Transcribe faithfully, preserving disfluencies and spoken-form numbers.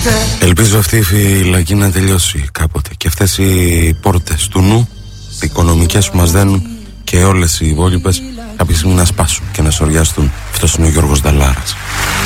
Ελπίζω αυτή η φυλακή να τελειώσει κάποτε και αυτές οι πόρτες του νου, οι οικονομικές που μας δένουν και όλες οι υπόλοιπες κάποια στιγμή να σπάσουν και να σοριαστούν. Αυτός είναι ο Γιώργος Νταλάρας.